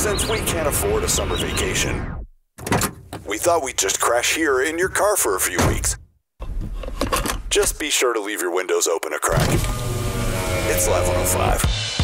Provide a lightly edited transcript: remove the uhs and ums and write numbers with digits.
Since we can't afford a summer vacation, we thought we'd just crash here in your car for a few weeks. Just be sure to leave your windows open a crack. It's Live 105.